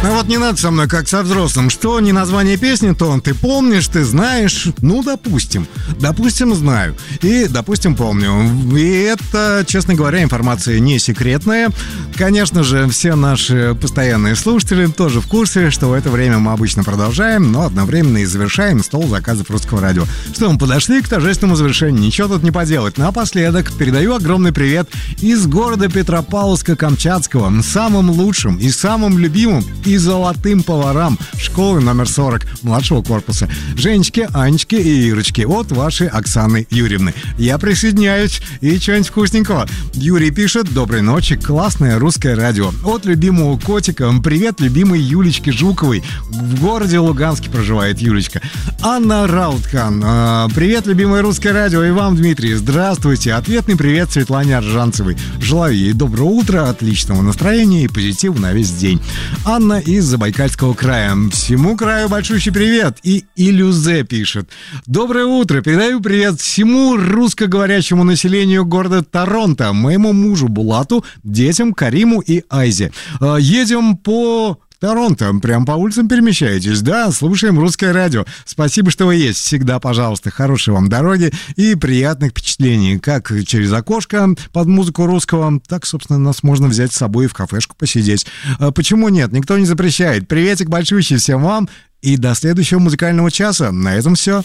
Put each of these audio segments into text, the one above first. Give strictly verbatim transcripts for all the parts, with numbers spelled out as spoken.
А вот не надо со мной как со взрослым. Что не название песни, то ты помнишь, ты знаешь. Ну, допустим. Допустим, знаю. И, допустим, помню. И это, честно говоря, информация не секретная. Конечно же, все наши постоянные слушатели тоже в курсе, что в это время мы обычно продолжаем, но одновременно и завершаем стол заказов Русского радио. Что мы подошли к торжественному завершению. Ничего тут не поделать. Напоследок передаю огромный привет из города Петропавловска-Камчатского самым лучшим и самым любимым и золотым поварам школы номер сорок младшего корпуса. Женечке, Анечке и Ирочке от вашей Оксаны Юрьевны. Я присоединяюсь и что-нибудь вкусненького. Юрий пишет: доброй ночи, классное русское радио. От любимого котика. Привет любимой Юлечке Жуковой. В городе Луганске проживает Юлечка. Анна Раутхан. Привет, любимое русское радио. И вам, Дмитрий, здравствуйте. Ответный привет Светлане Аржанцевой. Желаю ей доброго утра, отличного настроения и позитива на весь день. Анна из Забайкальского края. Всему краю большущий привет. И Илюзе пишет: доброе утро. Передаю привет всему русскоговорящему населению города Торонто, моему мужу Булату, детям Кариму и Айзе. Едем по... Торонто, прям по улицам перемещаетесь, да? Слушаем русское радио. Спасибо, что вы есть. Всегда, пожалуйста, хорошей вам дороги и приятных впечатлений. Как через окошко под музыку русского, так, собственно, нас можно взять с собой и в кафешку посидеть. А почему нет? Никто не запрещает. Приветик большущий всем вам и до следующего музыкального часа. На этом все.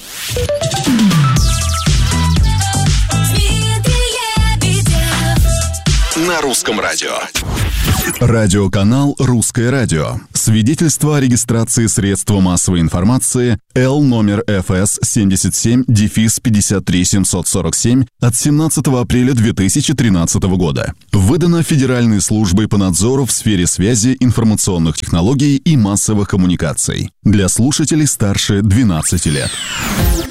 На русском радио. Радиоканал «Русское радио». Свидетельство о регистрации средства массовой информации Л номер эф эс семьдесят семь пятьдесят три семьсот сорок семь от семнадцатого апреля две тысячи тринадцатого года. Выдано Федеральной службой по надзору в сфере связи, информационных технологий и массовых коммуникаций. Для слушателей старше двенадцати лет.